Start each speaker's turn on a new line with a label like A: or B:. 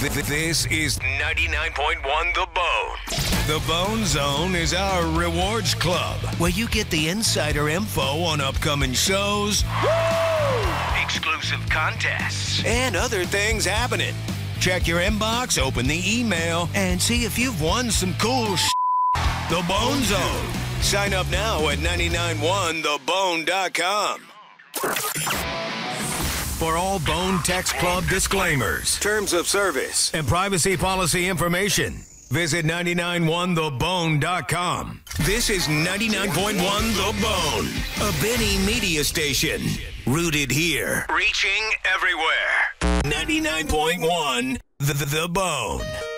A: This is 99.1 The Bone. The Bone Zone is our rewards club where you get the insider info on upcoming shows, exclusive contests, and other things happening. Check your inbox, open the email, and see if you've won some cool The Bone Zone. Sign up now at 991thebone.com. For all Bone Text Club disclaimers, terms of service, and privacy policy information, visit 991thebone.com. This is 99.1 The Bone, a Benny media station. Rooted here, reaching everywhere. 99.1 The Bone.